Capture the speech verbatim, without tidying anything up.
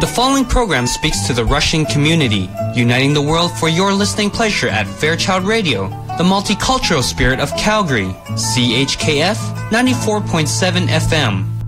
The following program speaks to the Russian community, uniting the world for your listening pleasure at Fairchild Radio, the multicultural spirit of Calgary, C H K F ninety-four point seven F M.